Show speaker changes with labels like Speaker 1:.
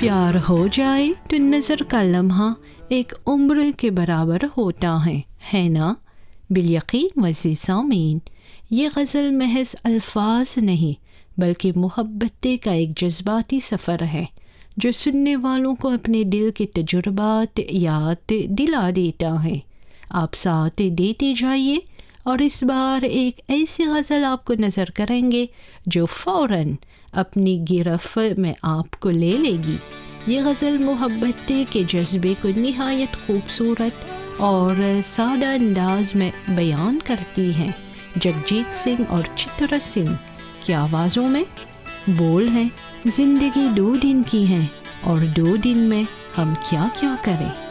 Speaker 1: प्यार हो जाए तो नज़र का लम्हा एक उम्र के बराबर होता है ना। बिलयकीन वज़ीज़ सामीन, ये गज़ल महज अल्फाज नहीं बल्कि मोहब्बत का एक जज्बाती सफ़र है जो सुनने वालों को अपने दिल के तजुर्बात याद दिला देता है। आप साथ देते जाइए और इस बार एक ऐसी गज़ल आपको नज़र करेंगे जो फ़ौरन अपनी गिरफ़्त में आपको ले लेगी। ये गज़ल मोहब्बत के जज्बे को निहायत खूबसूरत और सादा अंदाज में बयान करती हैं। जगजीत सिंह और चित्रा सिंह की आवाज़ों में बोल हैं, ज़िंदगी 2 दिन की है और 2 दिन में हम क्या क्या करें।